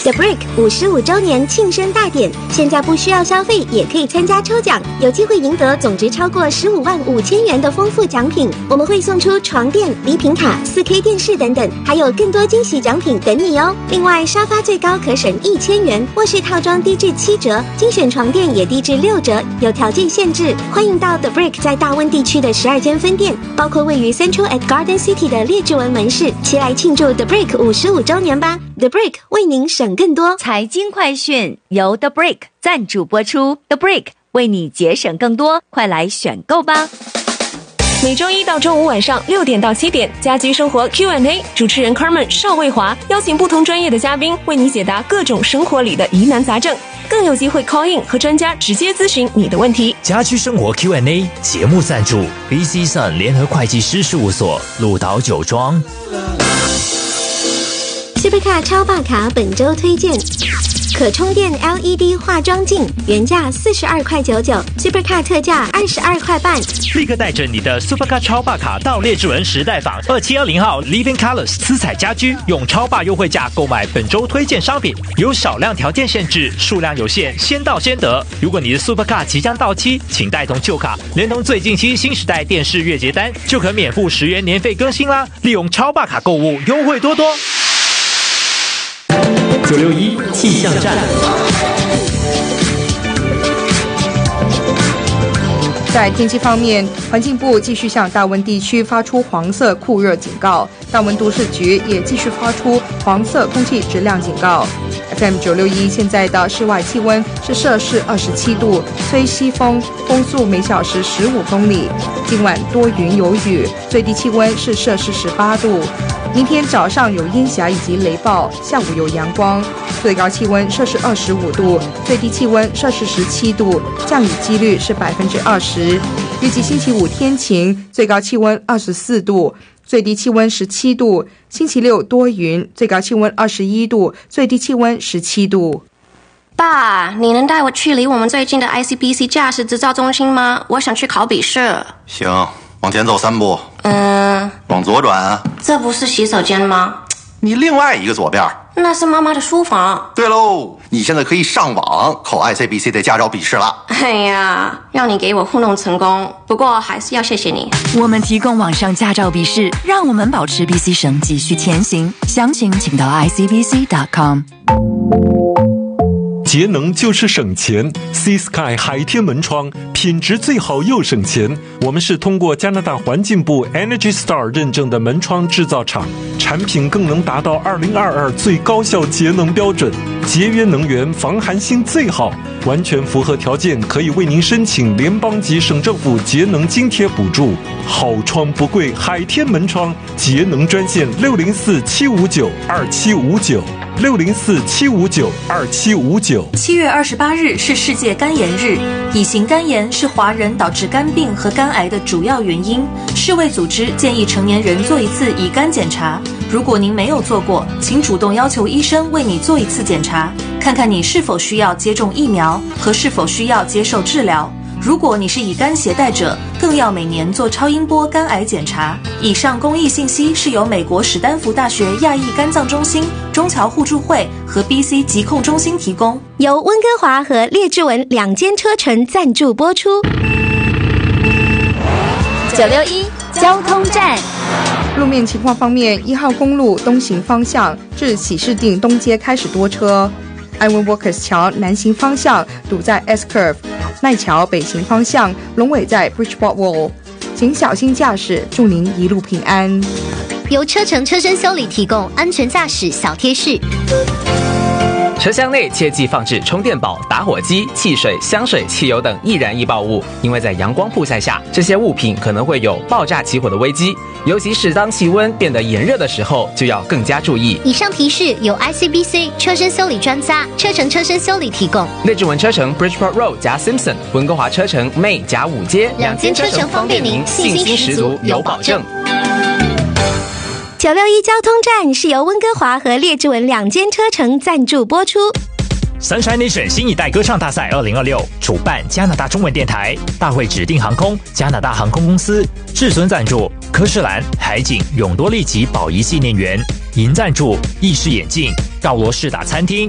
The Brick 55周年庆生大典，现在不需要消费也可以参加抽奖，有机会赢得总值超过155000元的丰富奖品。我们会送出床垫、礼品卡、4K 电视等等，还有更多惊喜奖品等你哦。另外，沙发最高可省1000元，卧室套装低至7折，精选床垫也低至6折，有条件限制。欢迎到 The Brick 在大温地区的12间分店，包括位于 Central at Garden City 的列治文门市，齐来庆祝 The Brick 55周年吧。The Brick 为您省更多。 财经快讯由 The Brick 赞助播出， The Brick 为你节省更多，快来选购吧。 每周一到周五晚上6点到7点，家居生活 Q&A， 主持人 Carmen 邵卫华邀请不同专业的嘉宾为你解答各种生活里的疑难杂症，更有机会 call in 和专家直接咨询你的问题。 家居生活 Q&A 节目赞助 BC Sun 联合会计师事务所，鹿岛酒庄。 Supercar 超霸卡本周推荐。可充电 LED 化妆镜原价42.99块，Supercar 特价22块半。 立刻带着你的 Supercar 超霸卡到列治文时代坊2720号 Living Colors 私彩家居，用超霸优惠价购买本周推荐商品，有少量条件限制，数量有限，先到先得。如果你的 Supercar 即将到期，请带同旧卡，连同最近期新时代电视月结单，就可免付10元年费更新啦！利用超霸卡购物，优惠多多。961气象站。 在天气方面，环境部继续向大温地区发出黄色酷热警告，大温都市局也继续发出黄色空气质量警告。FM 961现在的室外气温是摄氏27度，吹西风，风速每小时15公里。今晚多云有雨，最低气温是摄氏18度。明天早上有烟霞以及雷暴，下午有阳光，最高气温摄氏25度，最低气温摄氏17度，降雨几率是20%。预计星期五天晴，最高气温24度，最低气温17度。星期六多云，最高气温21度，最低气温17度。 爸，你能带我去离我们最近的 ICBC 驾驶执照中心吗？我想去考笔试。 行，往前走3步。往左转。 这不是洗手间吗？ 你另外一个左边。 那是妈妈的书房。 对喽，你现在可以上网考 ICBC 的驾照笔试了。 哎呀，让你给我糊弄成功，不过还是要谢谢你。 我们提供网上驾照笔试，让我们保持 BC 省继续前行。详情请到 icbc.com。 节能就是省钱 ，Sea Sky 海天门窗品质最好又省钱。我们是通过加拿大环境部 Energy Star 认证的门窗制造厂，产品更能达到2022最高效节能标准，节约能源，防寒性最好，完全符合条件，可以为您申请联邦及省政府节能津贴补助。好窗不贵，海天门窗节能专线604-759-2759。604-759-2759。 7月28日是世界肝炎日，乙型肝炎是华人导致肝病和肝癌的主要原因。世卫组织建议成年人做一次乙肝检查，如果您没有做过，请主动要求医生为你做一次检查，看看你是否需要接种疫苗和是否需要接受治疗。如果你是乙肝携带者，更要每年做超音波肝癌检查。以上公益信息是由美国史丹福大学亚裔肝脏中心、中侨互助会和 BC 疾控中心提供， 由温哥华和列治文2间车城赞助播出。 961交通站。 路面情况方面，1号公路东行方向至喜事定东街开始多车，艾文 Walkers 桥南行方向堵在 S Curve， 奈桥北行方向龙尾在 Bridgeport Wall， 请小心驾驶，祝您一路平安。 由车城车身修理提供安全驾驶小贴士。 车厢内切忌放置充电宝、打火机、汽水、香水、汽油等易燃易爆物，因为在阳光曝晒下，这些物品可能会有爆炸起火的危机。尤其是当气温变得炎热的时候，就要更加注意。 以上提示由 ICBC 车身修理专家车城车身修理提供。 列治文车城 Bridgeport Road 加 Simpson， 温哥华车城 May 加5街 ，2间车城方便您，信心十足，有保证。961交通站是由温哥华和列治文2间车城赞助播出。 Sunshine Nation 新一代歌唱大赛2026主办加拿大中文电台，大会指定航空加拿大航空公司，至尊赞助科士兰、海景、永多利及宝仪纪念园，银赞助意式眼镜、道罗士达餐厅。